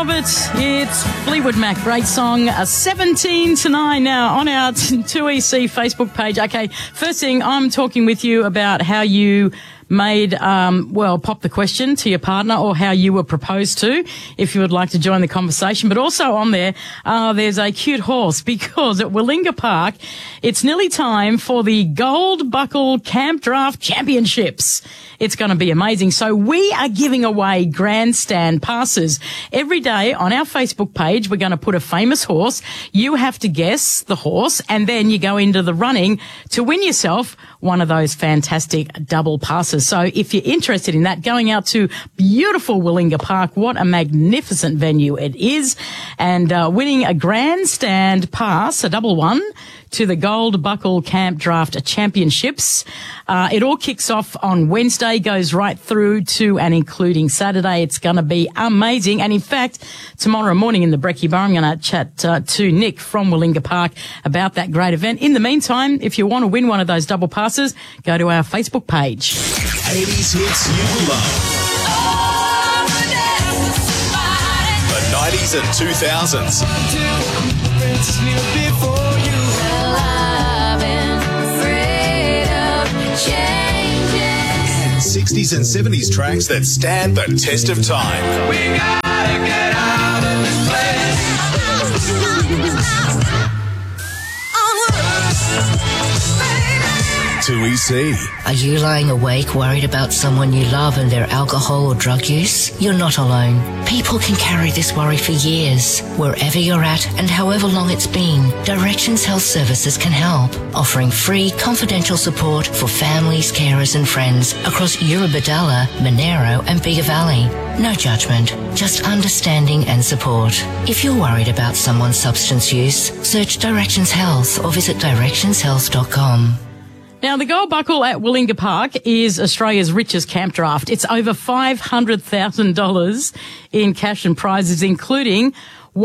It's Fleetwood Mac, great song, 17 to 9 now on our 2EC Facebook page. Okay, first thing, I'm talking with you about how you made, pop the question to your partner or how you were proposed to, if you would like to join the conversation. But also on there, there's a cute horse because at Willinga Park, it's nearly time for the Gold Buckle Camp Draft Championships. It's going to be amazing. So we are giving away grandstand passes every day on our Facebook page. We're going to put a famous horse. You have to guess the horse and then you go into the running to win yourself one of those fantastic double passes. So if you're interested in that, going out to beautiful Willinga Park, what a magnificent venue it is, and winning a grandstand pass, a double one, to the Gold Buckle Camp Draft Championships. It all kicks off on Wednesday, goes right through to and including Saturday. It's going to be amazing. And in fact, tomorrow morning in the Brekkie Bar, I'm going to chat to Nick from Willinga Park about that great event. In the meantime, if you want to win one of those double passes, go to our Facebook page. 80s hits you love. The 90s and 2000s. 60s and 70s tracks that stand the test of time. We gotta get out of this place. 2EC. Are you lying awake worried about someone you love and their alcohol or drug use? You're not alone. People can carry this worry for years. Wherever you're at and however long it's been, Directions Health Services can help, offering free confidential support for families, carers and friends across Eurobodalla, Monero and Bega Valley. No judgment, just understanding and support. If you're worried about someone's substance use, search Directions Health or visit directionshealth.com. Now, the Gold Buckle at Willinga Park is Australia's richest camp draft. It's over $500,000 in cash and prizes, including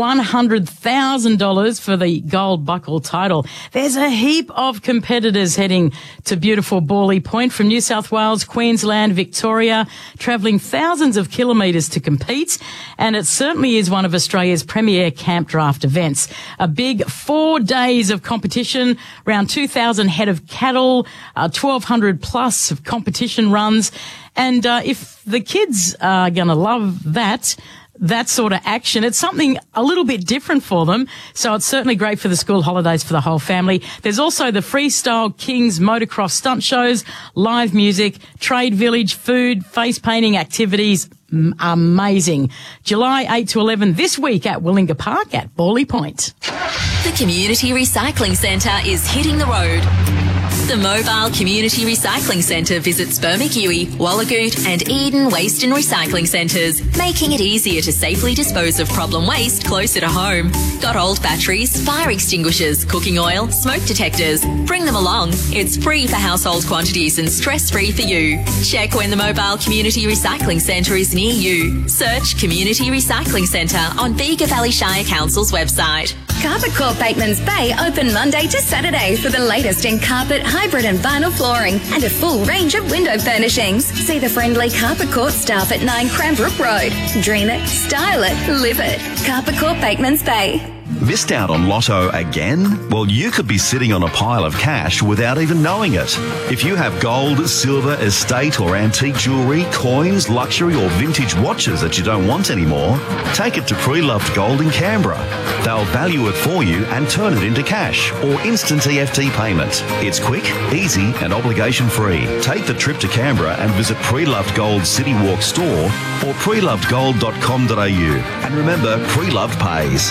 $100,000 for the Gold Buckle title. There's a heap of competitors heading to beautiful Borley Point from New South Wales, Queensland, Victoria, travelling thousands of kilometres to compete. And it certainly is one of Australia's premier camp draft events. A big 4 days of competition, around 2,000 head of cattle, 1,200 plus of competition runs. And if the kids are going to love that sort of action, it's something a little bit different for them. So it's certainly great for the school holidays for the whole family. There's also the Freestyle Kings motocross stunt shows, live music, trade village, food, face painting activities. Amazing. July 8 to 11 this week at Willinga Park at Borley Point. The Community Recycling Centre is hitting the road. The Mobile Community Recycling Centre visits Bermagui, Wallagoot and Eden Waste and Recycling Centres, making it easier to safely dispose of problem waste closer to home. Got old batteries, fire extinguishers, cooking oil, smoke detectors? Bring them along. It's free for household quantities and stress-free for you. Check when the Mobile Community Recycling Centre is near you. Search Community Recycling Centre on Bega Valley Shire Council's website. Carpet Court Bateman's Bay open Monday to Saturday for the latest in carpet, hybrid and vinyl flooring and a full range of window furnishings. See the friendly Carpet Court staff at 9 Cranbrook Road. Dream it, style it, live it. Carpet Court Bateman's Bay. Missed out on Lotto again? Well, you could be sitting on a pile of cash without even knowing it. If you have gold, silver, estate or antique jewellery, coins, luxury or vintage watches that you don't want anymore, take it to Pre-Loved Gold in Canberra. They'll value it for you and turn it into cash or instant EFT payment. It's quick, easy and obligation free. Take the trip to Canberra and visit Pre-Loved Gold City Walk store or prelovedgold.com.au. And remember, Pre-Loved pays.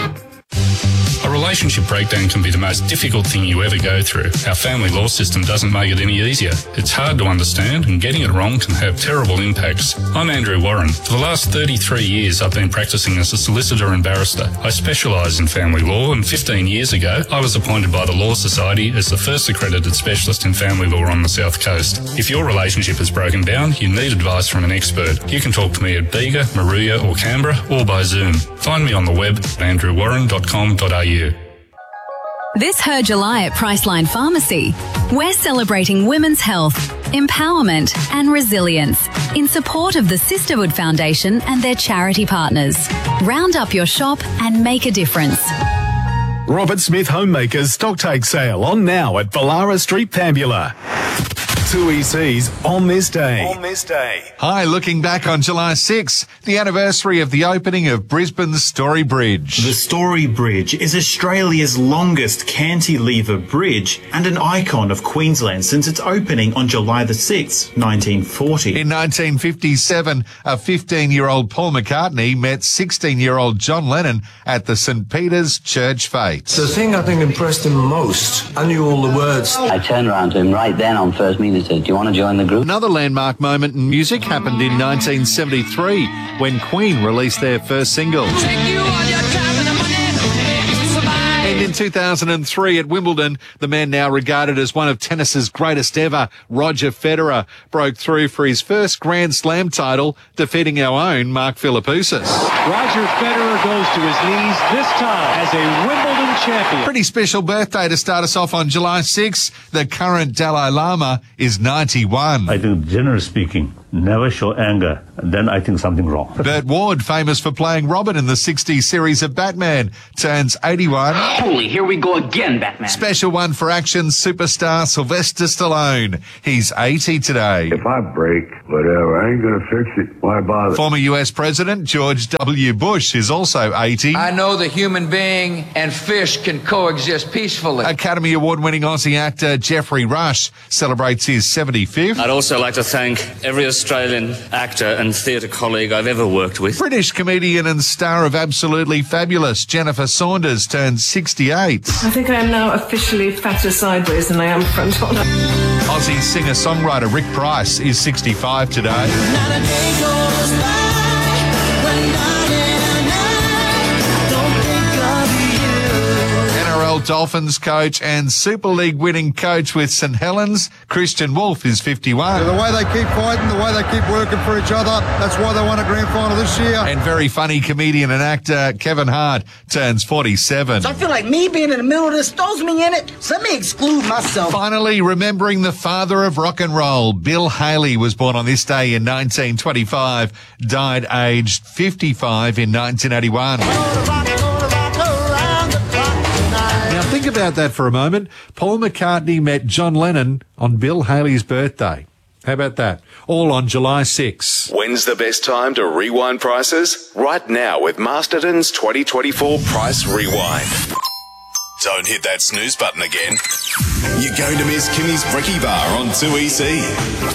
A relationship breakdown can be the most difficult thing you ever go through. Our family law system doesn't make it any easier. It's hard to understand and getting it wrong can have terrible impacts. I'm Andrew Warren. For the last 33 years I've been practicing as a solicitor and barrister. I specialise in family law and 15 years ago I was appointed by the Law Society as the first accredited specialist in family law on the South Coast. If your relationship has broken down, you need advice from an expert. You can talk to me at Bega, Maruya or Canberra or by Zoom. Find me on the web at andrewwarren.com.au. This Her July at Priceline Pharmacy, we're celebrating women's health. empowerment and resilience in support of the Sisterhood Foundation and their charity partners. Round up your shop and make a difference. Robert Smith Homemakers Stocktake Sale on now at Ballara Street, Pambula. 2EC's On This Day. On This Day. Hi, looking back on July 6, the anniversary of the opening of Brisbane's Story Bridge. The Story Bridge is Australia's longest cantilever bridge and an icon of Queensland since its opening on July the 6th, 1940. In 1957, a 15-year-old Paul McCartney met 16-year-old John Lennon at the St. Peter's Church Fete. The thing I think impressed him most, I knew all the words. I turned around to him right then on first meeting and said, do you want to join the group? Another landmark moment in music happened in 1973 when Queen released their first single. And in 2003 at Wimbledon, the man now regarded as one of tennis's greatest ever, Roger Federer, broke through for his first Grand Slam title, defeating our own Mark Philippoussis. Roger Federer goes to his knees, this time as a Wimbledon champion. Pretty special birthday to start us off on July 6. The current Dalai Lama is 91. I think, generally speaking, never show anger, then I think something wrong. Burt Ward, famous for playing Robin in the 60s series of Batman, turns 81. Holy, here we go again, Batman. Special one for action superstar Sylvester Stallone. He's 80 today. If I break, whatever, I ain't gonna fix it. Why bother? Former US President George W. Bush is also 80. I know the human being and fish can coexist peacefully. Academy Award-winning Aussie actor Geoffrey Rush celebrates his 75th. I'd also like to thank every Australian actor and theatre colleague I've ever worked with. British comedian and star of Absolutely Fabulous Jennifer Saunders turns 68. I think I am now officially fatter sideways than I am front on. Aussie singer-songwriter Rick Price is 65 today. Not a day goes by when I don't think of you. NRL Dolphins coach and Super League winning coach with St Helens, Christian Wolf, is 51. The way they keep fighting, the way they keep working for each other, that's why they won a grand final this year. And very funny comedian and actor Kevin Hart turns 47. So I feel like me being in the middle of this throws me in it, so let me exclude myself. Finally, remembering the father of rock and roll, Bill Haley was born on this day in 1925, died aged 55 in 1981. Now think about that for a moment. Paul McCartney met John Lennon on Bill Haley's birthday. How about that? All on July 6. When's the best time to rewind prices? Right now with Masterton's 2024 Price Rewind. Don't hit that snooze button again. You're going to miss Kimmy's Bricky Bar on 2EC.